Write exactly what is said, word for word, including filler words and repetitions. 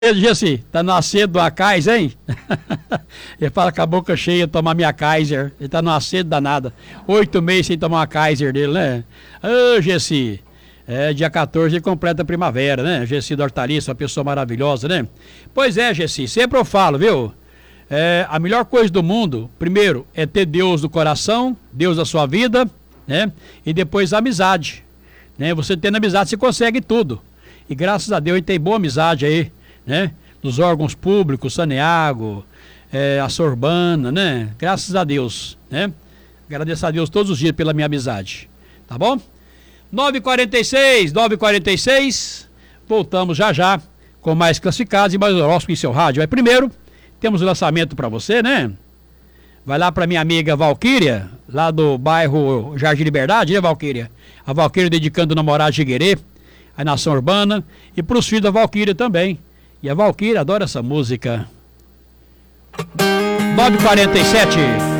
Jesse, tá nascendo a Kaiser, hein? Ele fala com a boca cheia tomar minha Kaiser. Ele tá numa sede danada. Oito meses sem tomar uma Kaiser dele, né? Ô, Jesse, é, dia quatorze ele completa a primavera, né? Jesse da Hortaliça, uma pessoa maravilhosa, né? Pois é, Jesse, sempre eu falo, viu? É, a melhor coisa do mundo, primeiro, é ter Deus no coração, Deus na sua vida, né? E depois a amizade, né? Você tendo amizade, você consegue tudo. E graças a Deus, ele tem boa amizade aí, né? Dos órgãos públicos, Saneago, é, a Sorbana, né? Graças a Deus, né? Agradeço a Deus todos os dias pela minha amizade, tá bom? nove e quarenta e seis, nove e quarenta e seis, voltamos já já com mais classificados e mais horóscopo em seu rádio. Aí primeiro, temos o lançamento para você, né? Vai lá para minha amiga Valquíria, lá do bairro Jardim Liberdade, né, Valquíria? A Valquíria dedicando o namorado Jiguerê, a Nação Urbana, e para os filhos da Valquíria também. E a Valquíria adora essa música. nove e quarenta e sete.